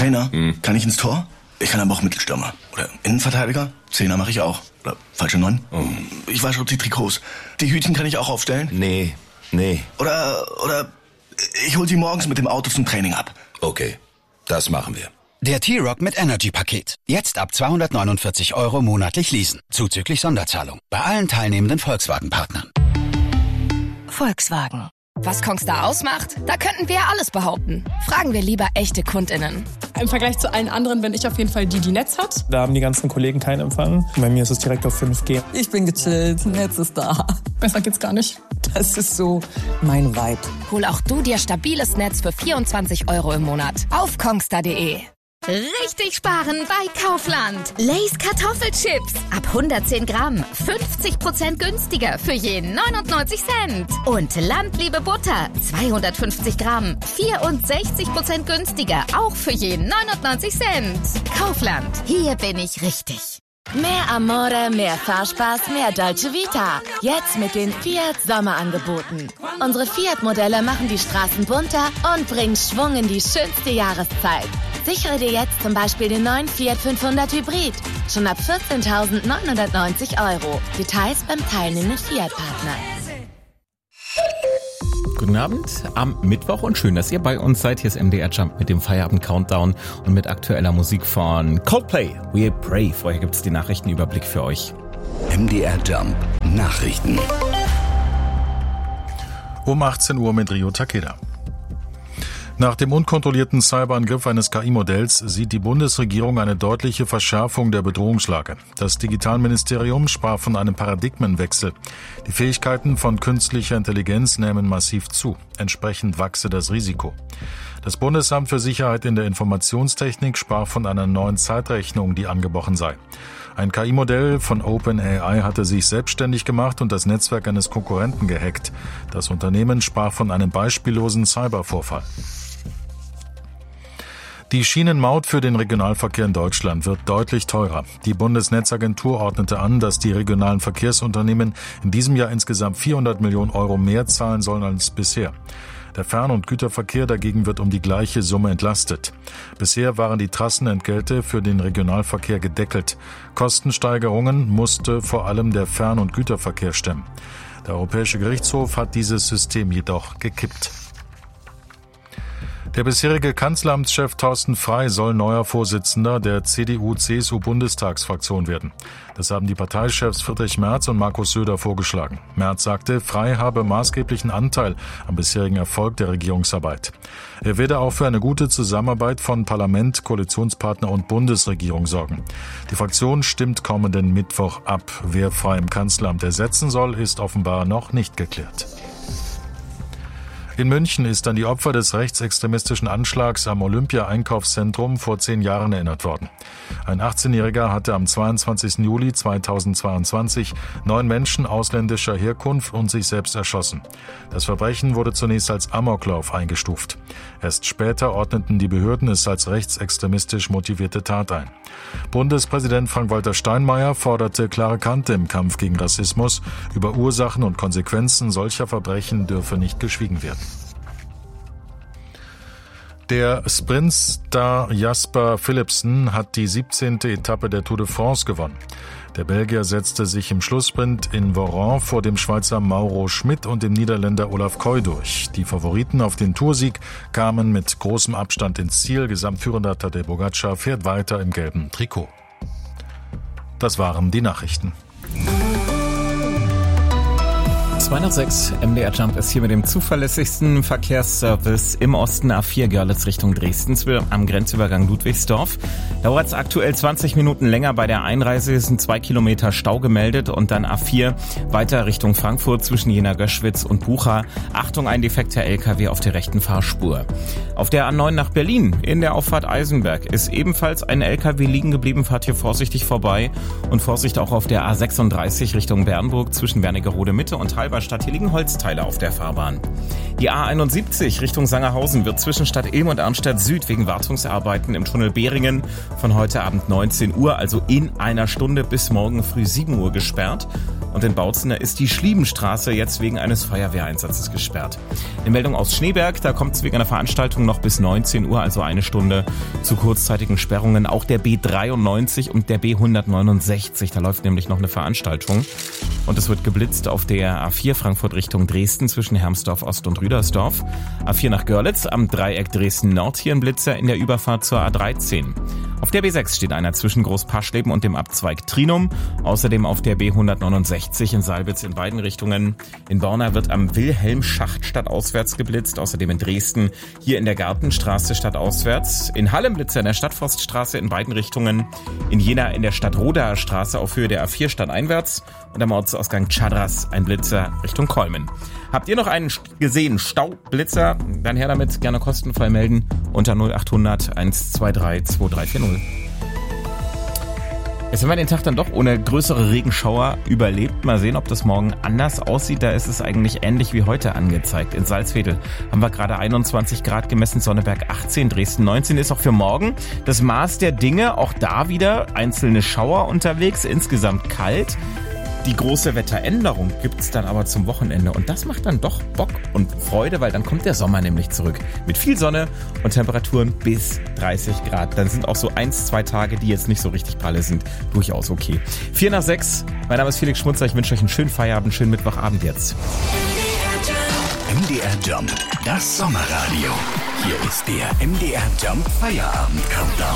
Trainer, kann ich ins Tor? Ich kann aber auch Mittelstürmer. Oder Innenverteidiger? Zehner mache ich auch. Oder falsche 9? Ich wasche die Trikots. Die Hütchen kann ich auch aufstellen? Nee. Oder ich hol sie morgens mit dem Auto zum Training ab. Okay, das machen wir. Der T-Rock mit Energy-Paket. Jetzt ab 249 € monatlich leasen. Zuzüglich Sonderzahlung. Bei allen teilnehmenden Volkswagen-Partnern. Volkswagen. Was Kongstar ausmacht? Da könnten wir ja alles behaupten. Fragen wir lieber echte KundInnen. Im Vergleich zu allen anderen bin ich auf jeden Fall die Netz hat. Da haben die ganzen Kollegen keinen Empfang. Bei mir ist es direkt auf 5G. Ich bin gechillt, Netz ist da. Besser geht's gar nicht. Das ist so mein Vibe. Hol auch du dir stabiles Netz für 24 € im Monat. Auf kongstar.de. Richtig sparen bei Kaufland. Lay's Kartoffelchips. Ab 110 Gramm. 50% günstiger für jeden 99 Cent. Und Landliebe Butter. 250 Gramm. 64% günstiger. Auch für jeden 99 Cent. Kaufland. Hier bin ich richtig. Mehr Amore, mehr Fahrspaß, mehr Dolce Vita. Jetzt mit den Fiat Sommerangeboten. Unsere Fiat-Modelle machen die Straßen bunter und bringen Schwung in die schönste Jahreszeit. Sichere dir jetzt zum Beispiel den neuen Fiat 500 Hybrid. Schon ab 14.990 €. Details beim teilnehmenden Fiat-Partner. Guten Abend am Mittwoch und schön, dass ihr bei uns seid. Hier ist MDR Jump mit dem Feierabend-Countdown und mit aktueller Musik von Coldplay. We Pray. Vorher gibt es den Nachrichtenüberblick für euch. MDR Jump Nachrichten. Um 18 Uhr mit Rio Takeda. Nach dem unkontrollierten Cyberangriff eines KI-Modells sieht die Bundesregierung eine deutliche Verschärfung der Bedrohungslage. Das Digitalministerium sprach von einem Paradigmenwechsel. Die Fähigkeiten von künstlicher Intelligenz nehmen massiv zu. Entsprechend wachse das Risiko. Das Bundesamt für Sicherheit in der Informationstechnik sprach von einer neuen Zeitrechnung, die angebrochen sei. Ein KI-Modell von OpenAI hatte sich selbstständig gemacht und das Netzwerk eines Konkurrenten gehackt. Das Unternehmen sprach von einem beispiellosen Cybervorfall. Die Schienenmaut für den Regionalverkehr in Deutschland wird deutlich teurer. Die Bundesnetzagentur ordnete an, dass die regionalen Verkehrsunternehmen in diesem Jahr insgesamt 400 Millionen € mehr zahlen sollen als bisher. Der Fern- und Güterverkehr dagegen wird um die gleiche Summe entlastet. Bisher waren die Trassenentgelte für den Regionalverkehr gedeckelt. Kostensteigerungen musste vor allem der Fern- und Güterverkehr stemmen. Der Europäische Gerichtshof hat dieses System jedoch gekippt. Der bisherige Kanzleramtschef Thorsten Frey soll neuer Vorsitzender der CDU-CSU-Bundestagsfraktion werden. Das haben die Parteichefs Friedrich Merz und Markus Söder vorgeschlagen. Merz sagte, Frey habe maßgeblichen Anteil am bisherigen Erfolg der Regierungsarbeit. Er werde auch für eine gute Zusammenarbeit von Parlament, Koalitionspartner und Bundesregierung sorgen. Die Fraktion stimmt kommenden Mittwoch ab. Wer Frey im Kanzleramt ersetzen soll, ist offenbar noch nicht geklärt. In München ist an die Opfer des rechtsextremistischen Anschlags am Olympia-Einkaufszentrum vor 10 Jahren erinnert worden. Ein 18-Jähriger hatte am 22. Juli 2022 9 Menschen ausländischer Herkunft und sich selbst erschossen. Das Verbrechen wurde zunächst als Amoklauf eingestuft. Erst später ordneten die Behörden es als rechtsextremistisch motivierte Tat ein. Bundespräsident Frank-Walter Steinmeier forderte klare Kante im Kampf gegen Rassismus. Über Ursachen und Konsequenzen solcher Verbrechen dürfe nicht geschwiegen werden. Der Sprintstar Jasper Philipsen hat die 17. Etappe der Tour de France gewonnen. Der Belgier setzte sich im Schlusssprint in Voiron vor dem Schweizer Mauro Schmid und dem Niederländer Olaf Koy durch. Die Favoriten auf den Toursieg kamen mit großem Abstand ins Ziel. Gesamtführender Tadej Pogačar fährt weiter im gelben Trikot. Das waren die Nachrichten. 2 nach 6, MDR Jump ist hier mit dem zuverlässigsten Verkehrsservice im Osten. A4 Görlitz Richtung Dresden am Grenzübergang Ludwigsdorf. Dauert es aktuell 20 Minuten länger. Bei der Einreise sind 2 Kilometer Stau gemeldet und dann A4 weiter Richtung Frankfurt zwischen Jena-Göschwitz und Bucha. Achtung, ein defekter LKW auf der rechten Fahrspur. Auf der A9 nach Berlin in der Auffahrt Eisenberg ist ebenfalls ein LKW liegen geblieben. Fahrt hier vorsichtig vorbei und Vorsicht auch auf der A36 Richtung Bernburg zwischen Wernigerode Mitte und Halberstadt. Hier liegen Holzteile auf der Fahrbahn. Die A71 Richtung Sangerhausen wird zwischen Stadt Ilm und Arnstadt Süd wegen Wartungsarbeiten im Tunnel Behringen von heute Abend 19 Uhr, also in einer Stunde bis morgen früh 7 Uhr gesperrt. Und in Bautzen ist die Schliebenstraße jetzt wegen eines Feuerwehreinsatzes gesperrt. Eine Meldung aus Schneeberg, da kommt es wegen einer Veranstaltung noch bis 19 Uhr, also eine Stunde, zu kurzzeitigen Sperrungen. Auch der B93 und der B169, da läuft nämlich noch eine Veranstaltung. Und es wird geblitzt auf der A4 Frankfurt Richtung Dresden zwischen Hermsdorf Ost und Rüdersdorf. A4 nach Görlitz, am Dreieck Dresden-Nord hier ein Blitzer in der Überfahrt zur A13. Auf der B6 steht einer zwischen Großpaschleben und dem Abzweig Trinum. Außerdem auf der B169 in Salbitz in beiden Richtungen. In Borna wird am Wilhelmschacht stadtauswärts geblitzt. Außerdem in Dresden hier in der Gartenstraße stadtauswärts. In Halle Blitzer in der Stadtforststraße in beiden Richtungen. In Jena in der Stadtrodaer Straße auf Höhe der A4 stadteinwärts. Und am Ortsausgang Chadras ein Blitzer Richtung Kolmen. Habt ihr noch einen gesehen Staublitzer? Dann her damit, gerne kostenfrei melden unter 0800 123 2340. Jetzt haben wir den Tag dann doch ohne größere Regenschauer überlebt. Mal sehen, ob das morgen anders aussieht. Da ist es eigentlich ähnlich wie heute angezeigt. In Salzwedel haben wir gerade 21 Grad gemessen, Sonneberg 18, Dresden 19 ist auch für morgen das Maß der Dinge. Auch da wieder einzelne Schauer unterwegs, insgesamt kalt. Die große Wetteränderung gibt's dann aber zum Wochenende und das macht dann doch Bock und Freude, weil dann kommt der Sommer nämlich zurück. Mit viel Sonne und Temperaturen bis 30 Grad. Dann sind auch so 1-2 Tage, die jetzt nicht so richtig pralle sind, durchaus okay. 4:06, mein Name ist Felix Schmunzer, ich wünsche euch einen schönen Feierabend, schönen Mittwochabend jetzt. MDR Jump, das Sommerradio. Hier ist der MDR Jump Feierabend Countdown.